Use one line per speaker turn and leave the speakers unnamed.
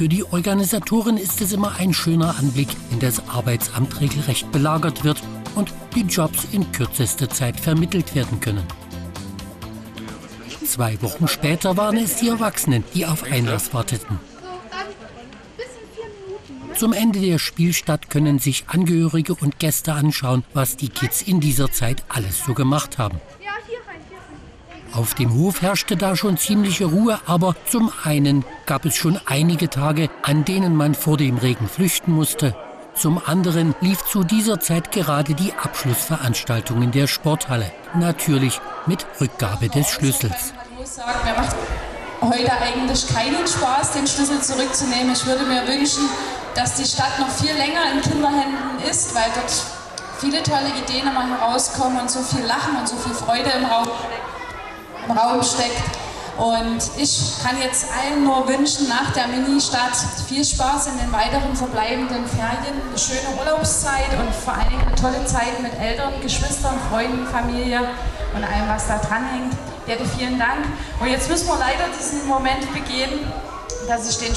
Für die Organisatoren ist es immer ein schöner Anblick, wenn das Arbeitsamt regelrecht belagert wird und die Jobs in kürzester Zeit vermittelt werden können. 2 Wochen später waren es die Erwachsenen, die auf Einlass warteten. Zum Ende der Spielstadt können sich Angehörige und Gäste anschauen, was die Kids in dieser Zeit alles so gemacht haben. Auf dem Hof herrschte da schon ziemliche Ruhe, aber zum einen gab es schon einige Tage, an denen man vor dem Regen flüchten musste. Zum anderen lief zu dieser Zeit gerade die Abschlussveranstaltung in der Sporthalle. Natürlich mit Rückgabe des Schlüssels.
Mir macht heute eigentlich keinen Spaß, den Schlüssel zurückzunehmen. Ich würde mir wünschen, dass die Stadt noch viel länger in Kinderhänden ist, weil dort viele tolle Ideen immer herauskommen und so viel Lachen und so viel Freude im Raum steckt. Und ich kann jetzt allen nur wünschen, nach der Mini-Stadt viel Spaß in den weiteren verbleibenden Ferien, eine schöne Urlaubszeit und vor allen Dingen eine tolle Zeit mit Eltern, Geschwistern, Freunden, Familie und allem, was da dranhängt. Vielen Dank. Und jetzt müssen wir leider diesen Moment begehen, dass ich den